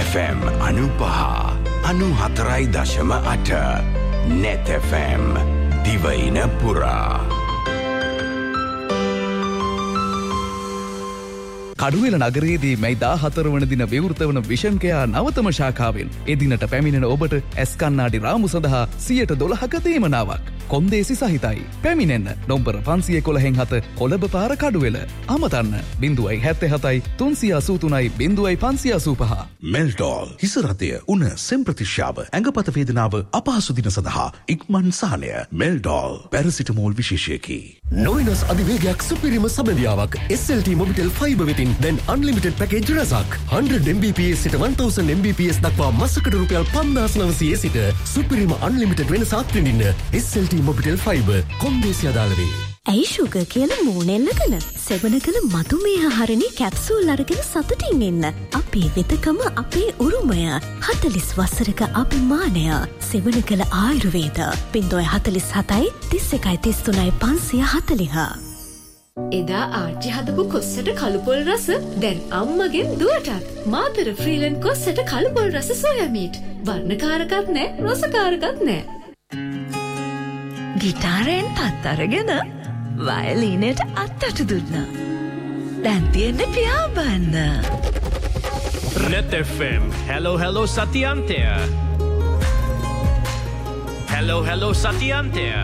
FM 95.4.8 Net FM දිවයින පුරා. කඩුවෙල නගරයේදී මැයි 14 වන දින විවෘත වන විෂන් කෙයා නවතම ශාඛාවෙන් එදිනට පැමිණෙන ඔබට ඇස් කන්නාඩි රාමු සඳහා 112ක දීමනාවක් කොන්දේසි සහිතයි. පැමිණෙන්න නම්බර 511 කොළඹ පාර කඩුවෙල. අමතන්න 077 383 0585. මෙල්ඩෝල් හිසරතය උණ සෙම්ප්‍රතිශ්‍යාව ඇඟපත වේදනාව අපහසු දින සඳහා ඉක්මන් සහනය. මෙල්ඩෝල් පැරසිටමෝල් විශේෂයකි. නොවිනස් අධිවේගයක් සුපිරිම සබඳියාවක් SLT මොබිටෙල් ෆයිබර් වෙතින් දැන් අන්ලිමිටඩ් පැකේජ් රසක් 100 Mbps සිට 1000 Mbps දක්වා මාසකට රුපියල් 5900 සිට සුපිරිම අන්ලිමිටඩ් වෙනසක් විඳින්න SLT මොබිටෙල් ෆයිබර් කොන්දේසි අදාළ වේ. ඇයි ෂුගර් කියලා මූණෙල්ලගෙන සෙවණකල මතුමේහ හරණි කැප්සූල් අරගෙන සතුටින් ඉන්න. අපේ වෙතකම අපේ උරුමය. 40 වසරක අභිමානය. සෙවණකල ආයුර්වේද 047 31 33 540. එදා ආච්චි හදපු කොස්සට කළුපොල් රස දැන් අම්මගෙන් දුවටත් මාතර ෆ්‍රීලන්ඩ් කොස්සට කළුපොල් රස සෝයා මීට් වර්ණකාරකත් නෑ රසකාරකත් නෑ. ගිටාරයෙන් පත් අරගෙන වයලීනයට අත්තට දුන්නා. දැන් තියෙන්නේ පියාඹන්න. Net FM. Hello Satyantya. Hello Satyantya.